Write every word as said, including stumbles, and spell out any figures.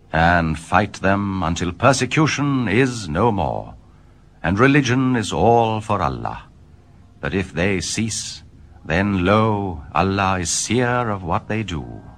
and fight them until persecution is no more, and religion is all for Allah. But if they cease, then lo, Allah is seer of what they do.